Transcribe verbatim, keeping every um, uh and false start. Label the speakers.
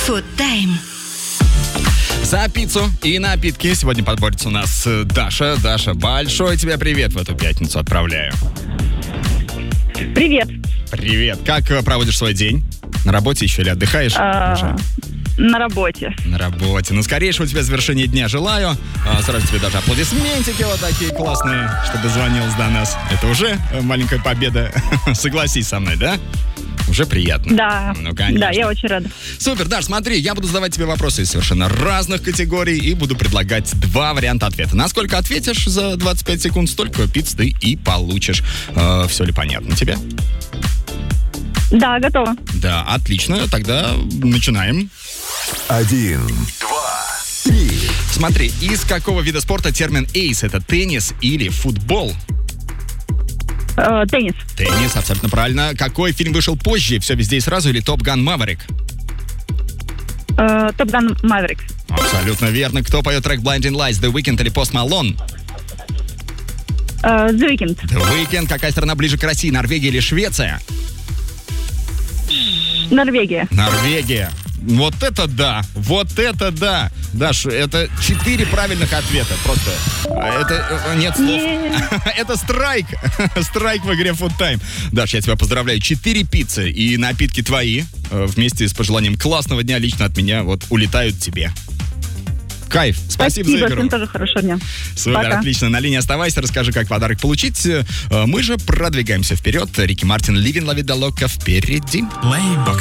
Speaker 1: Food Time.
Speaker 2: За пиццу и напитки сегодня подборется у нас Даша. Даша, большой тебе привет в эту пятницу отправляю.
Speaker 3: Привет.
Speaker 2: Привет. Как проводишь свой день? На работе еще или отдыхаешь?
Speaker 3: А,
Speaker 2: уже?
Speaker 3: На работе.
Speaker 2: На работе. Ну, скорейшего у тебя завершения дня желаю. А, сразу тебе даже аплодисментики вот такие классные, что дозвонилась до нас. Это уже маленькая победа. Согласись со мной, да? Уже приятно.
Speaker 3: Да.
Speaker 2: Ну, конечно.
Speaker 3: Да, я очень рада.
Speaker 2: Супер, Даш, смотри, я буду задавать тебе вопросы из совершенно разных категорий и буду предлагать два варианта ответа. Насколько ответишь за двадцать пять секунд, столько пиц ты и получишь. Э, все ли понятно тебе?
Speaker 3: Да, готова.
Speaker 2: Да, отлично. Тогда начинаем.
Speaker 4: Один, два, три.
Speaker 2: Смотри, из какого вида спорта термин эйс? Это теннис или футбол?
Speaker 3: Э, теннис.
Speaker 2: Теннис, абсолютно правильно. Какой фильм вышел позже? «Все везде и сразу» или «Топ Ган Маверик»?
Speaker 3: Э, Топ Ган Маверик.
Speaker 2: Абсолютно верно. Кто поет трек Blinding Lights, The Weeknd или Post Malone?
Speaker 3: Э, The Weeknd.
Speaker 2: The Weeknd. Какая страна ближе к России, Норвегия или Швеция?
Speaker 3: Норвегия.
Speaker 2: Норвегия. Вот это да, вот это да. Даш, это четыре правильных ответа. Просто это нет слов.
Speaker 3: Yeah.
Speaker 2: Это страйк. Страйк в игре Food Time. Даш, я тебя поздравляю. Четыре пиццы и напитки твои вместе с пожеланием классного дня лично от меня вот улетают тебе. Кайф. Спасибо,
Speaker 3: Спасибо,
Speaker 2: за игру.
Speaker 3: всем тоже хорошего дня.
Speaker 2: Супер,
Speaker 3: Пока.
Speaker 2: отлично. На линии оставайся, расскажи, как подарок получить. Мы же продвигаемся вперед. Рики Мартин, Living La Vida Loca впереди.